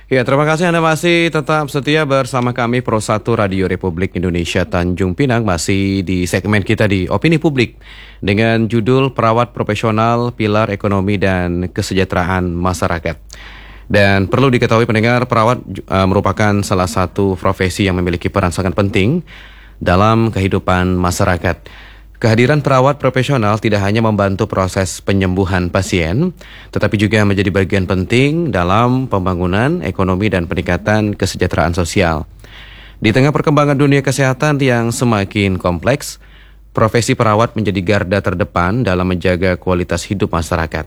Ya, terima kasih Anda masih tetap setia bersama kami Pro 1 Radio Republik Indonesia Tanjung Pinang, masih di segmen kita di Opini Publik dengan judul Perawat Profesional Pilar Ekonomi dan Kesejahteraan Masyarakat. Dan perlu diketahui pendengar, perawat merupakan salah satu profesi yang memiliki peran sangat penting dalam kehidupan masyarakat. Kehadiran perawat profesional tidak hanya membantu proses penyembuhan pasien, tetapi juga menjadi bagian penting dalam pembangunan ekonomi dan peningkatan kesejahteraan sosial. Di tengah perkembangan dunia kesehatan yang semakin kompleks, profesi perawat menjadi garda terdepan dalam menjaga kualitas hidup masyarakat.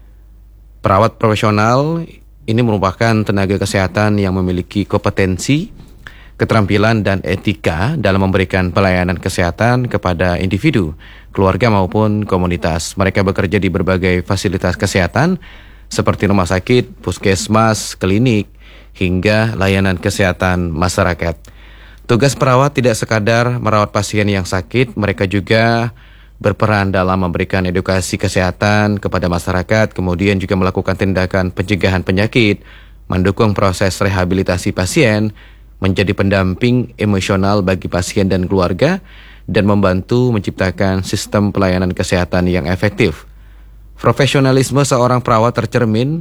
Perawat profesional ini merupakan tenaga kesehatan yang memiliki kompetensi, keterampilan dan etika dalam memberikan pelayanan kesehatan kepada individu, keluarga maupun komunitas. Mereka bekerja di berbagai fasilitas kesehatan seperti rumah sakit, puskesmas, klinik, hingga layanan kesehatan masyarakat. Tugas perawat tidak sekadar merawat pasien yang sakit, mereka juga berperan dalam memberikan edukasi kesehatan kepada masyarakat, kemudian juga melakukan tindakan pencegahan penyakit, mendukung proses rehabilitasi pasien, menjadi pendamping emosional bagi pasien dan keluarga, dan membantu menciptakan sistem pelayanan kesehatan yang efektif. Profesionalisme seorang perawat tercermin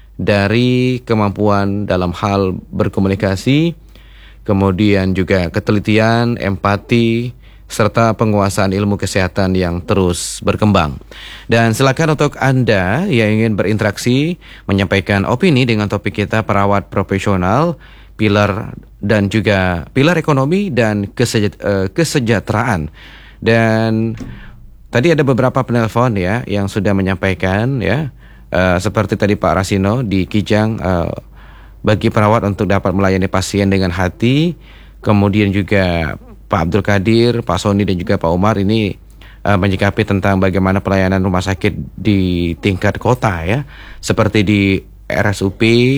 dari kemampuan dalam hal berkomunikasi, kemudian juga ketelitian, empati, serta penguasaan ilmu kesehatan yang terus berkembang. Dan silakan untuk Anda yang ingin berinteraksi, menyampaikan opini dengan topik kita perawat profesional, pilar dan juga pilar ekonomi dan kesejahteraan. Dan tadi ada beberapa penelpon ya yang sudah menyampaikan ya, seperti tadi Pak Rasino di Kijang, bagi perawat untuk dapat melayani pasien dengan hati. Kemudian juga Pak Abdul Qadir, Pak Soni dan juga Pak Umar ini menyikapi tentang bagaimana pelayanan rumah sakit di tingkat kota ya, seperti di RSUP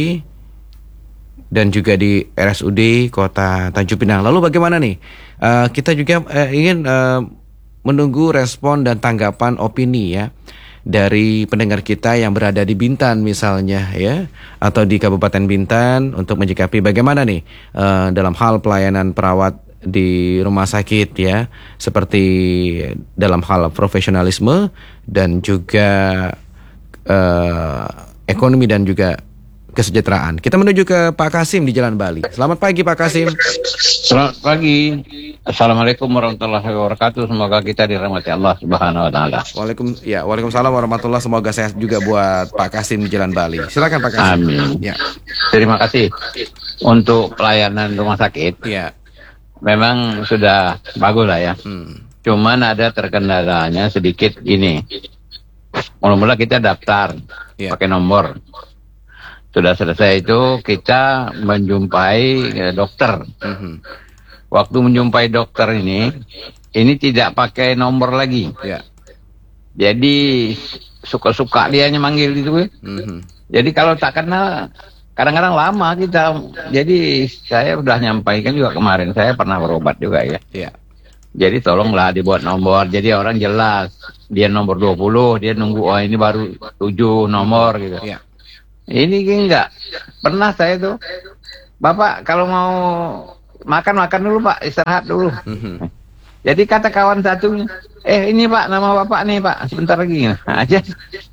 dan juga di RSUD Kota Tanjung Pinang. Lalu bagaimana nih? Kita juga ingin menunggu respon dan tanggapan opini ya dari pendengar kita yang berada di Bintan misalnya ya, atau di Kabupaten Bintan, untuk menyikapi bagaimana nih dalam hal pelayanan perawat di rumah sakit ya, seperti dalam hal profesionalisme dan juga ekonomi dan juga kesejahteraan. Kita menuju ke Pak Kasim di Jalan Bali. Selamat pagi Pak Kasim. Selamat pagi. Assalamualaikum warahmatullahi wabarakatuh. Semoga kita dirahmati Allah Subhanahu wa taala. Waalaikumsalam warahmatullahi. Semoga sehat juga buat Pak Kasim di Jalan Bali. Silakan Pak Kasim. Amin. Ya. Terima kasih untuk pelayanan rumah sakit. Ya. Memang sudah bagus lah ya. Cuman ada terkendalanya sedikit ini. Mula-mula kita daftar pakai nomor. Sudah selesai itu kita menjumpai dokter. Waktu menjumpai dokter ini tidak pakai nomor lagi. Jadi suka-suka dia hanya manggil gitu. Jadi kalau tak kenal kadang-kadang lama kita. Jadi saya sudah nyampaikan juga kemarin, saya pernah berobat juga ya. Jadi tolonglah dibuat nomor, jadi orang jelas. Dia nomor 20, dia nunggu, oh ini baru 7 nomor gitu. Ini enggak. Pernah saya tuh, Bapak kalau mau makan dulu Pak, istirahat dulu. Jadi kata kawan satunya, ini Pak, nama Bapak nih Pak, sebentar lagi. Nah, aja.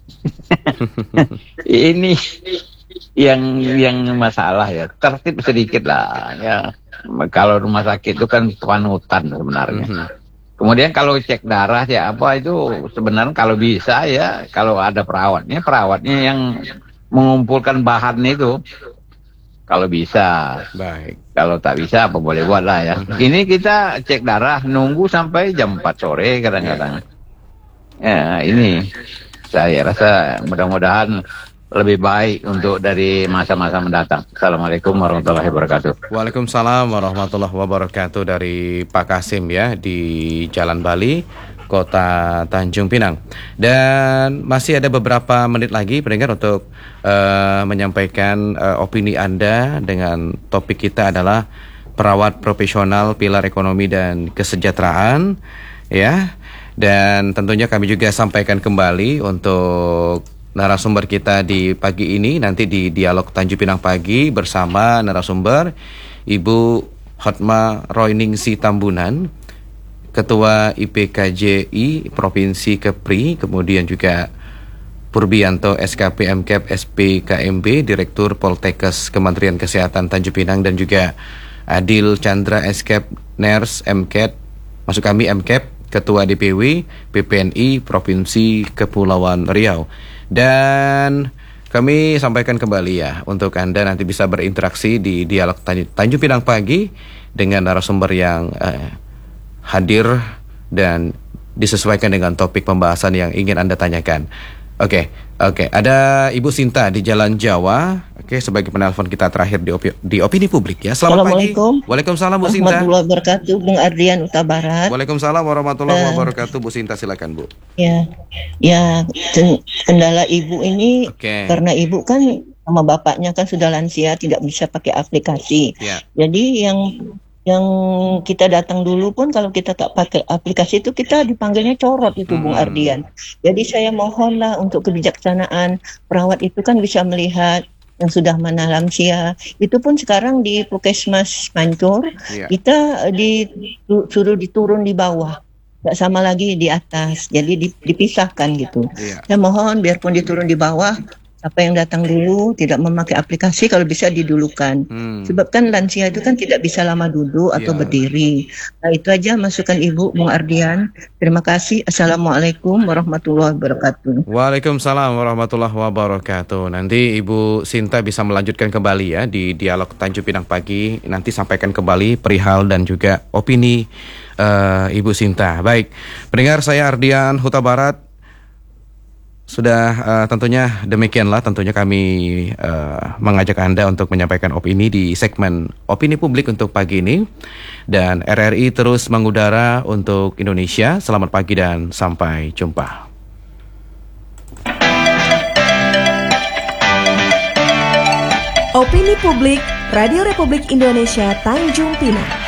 Ini yang masalah ya, tertib sedikit lah ya. Kalau rumah sakit itu kan panutan sebenarnya. Kemudian kalau cek darah ya apa itu sebenarnya kalau bisa ya, kalau ada perawatnya yang mengumpulkan bahan itu kalau bisa. Baik. Kalau tak bisa apa boleh buat lah ya. Ini kita cek darah nunggu sampai jam 4 sore kadang-kadang. Ya ini saya rasa mudah-mudahan lebih baik untuk dari masa-masa mendatang. Assalamualaikum warahmatullahi wabarakatuh. Waalaikumsalam warahmatullahi wabarakatuh dari Pak Kasim ya di Jalan Bali, Kota Tanjung Pinang. Dan masih ada beberapa menit lagi pendengar untuk menyampaikan opini Anda dengan topik kita adalah perawat profesional pilar ekonomi dan kesejahteraan ya. Dan tentunya kami juga sampaikan kembali untuk narasumber kita di pagi ini, nanti di Dialog Tanjung Pinang Pagi bersama narasumber Ibu Hotma Royningsi Tambunan, Ketua IPKJI Provinsi Kepri, kemudian juga Purbianto SKP MKEP SPKMB, Direktur Poltekkes Kementerian Kesehatan Tanjung Pinang, dan juga Adil Chandra SKP Ners MKED, maksud kami MKEP, Ketua DPW PPNI Provinsi Kepulauan Riau. Dan kami sampaikan kembali ya, untuk Anda nanti bisa berinteraksi di Dialog Tanjung Pinang Pagi dengan narasumber yang hadir dan disesuaikan dengan topik pembahasan yang ingin Anda tanyakan. Oke. Ada Ibu Sinta di Jalan Jawa. Sebagai penelpon kita terakhir di opini publik ya. Selamat pagi. Waalaikumsalam Bu Sinta. Warahmatullahi wabarakatuh, Bung Ardian Huta Barat. Waalaikumsalam warahmatullahi wabarakatuh, Bu Sinta, silakan Bu. Kendala Ibu ini karena Ibu kan sama bapaknya kan sudah lansia, tidak bisa pakai aplikasi. Jadi yang kita datang dulu pun kalau kita tak pakai aplikasi itu kita dipanggilnya corot itu Bung Ardian. Jadi saya mohonlah untuk kebijaksanaan, perawat itu kan bisa melihat yang sudah mana lansia. Itu pun sekarang di Puskesmas Mancur kita disuruh diturun di bawah, nggak sama lagi di atas, jadi dipisahkan gitu. Saya mohon biarpun diturun di bawah, apa yang datang dulu tidak memakai aplikasi kalau bisa didulukan. Sebab kan lansia itu kan tidak bisa lama duduk atau berdiri. Nah itu aja masukan Ibu, Bung Ardian. Terima kasih. Assalamualaikum warahmatullahi wabarakatuh. Waalaikumsalam warahmatullahi wabarakatuh. Nanti Ibu Sinta bisa melanjutkan kembali ya di Dialog Tanjung Pinang Pagi. Nanti sampaikan kembali perihal dan juga opini Ibu Sinta. Baik, pendengar, saya Ardian Huta Barat. Sudah tentunya demikianlah tentunya kami mengajak Anda untuk menyampaikan opini di segmen opini publik untuk pagi ini. Dan RRI terus mengudara untuk Indonesia. Selamat pagi dan sampai jumpa. Opini publik Radio Republik Indonesia Tanjung Pinang.